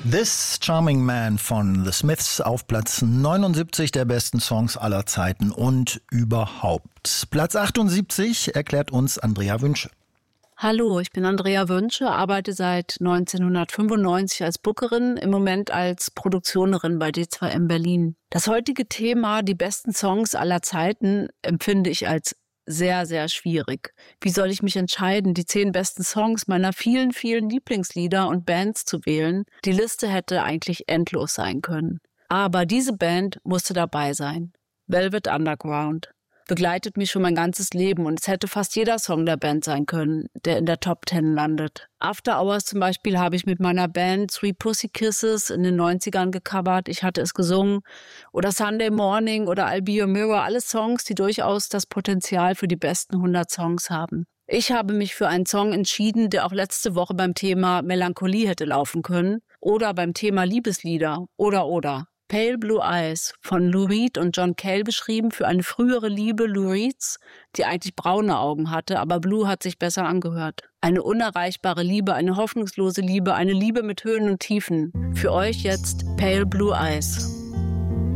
This Charming Man von The Smiths auf Platz 79 der besten Songs aller Zeiten und überhaupt. Platz 78 erklärt uns Andrea Wünsche. Hallo, ich bin Andrea Wünsche, arbeite seit 1995 als Bookerin, im Moment als Produktionerin bei D2M Berlin. Das heutige Thema, die besten Songs aller Zeiten, empfinde ich als sehr, sehr schwierig. Wie soll ich mich entscheiden, die 10 besten Songs meiner vielen, vielen Lieblingslieder und Bands zu wählen? Die Liste hätte eigentlich endlos sein können. Aber diese Band musste dabei sein. Velvet Underground. Begleitet mich schon mein ganzes Leben und es hätte fast jeder Song der Band sein können, der in der Top 10 landet. After Hours zum Beispiel habe ich mit meiner Band Sweet Pussy Kisses in den 90ern gecovert, ich hatte es gesungen. Oder Sunday Morning oder I'll Be Your Mirror, alle Songs, die durchaus das Potenzial für die besten 100 Songs haben. Ich habe mich für einen Song entschieden, der auch letzte Woche beim Thema Melancholie hätte laufen können oder beim Thema Liebeslieder oder. Pale Blue Eyes von Lou Reed und John Cale beschrieben für eine frühere Liebe Lou Reeds, die eigentlich braune Augen hatte, aber Blue hat sich besser angehört. Eine unerreichbare Liebe, eine hoffnungslose Liebe, eine Liebe mit Höhen und Tiefen. Für euch jetzt Pale Blue Eyes.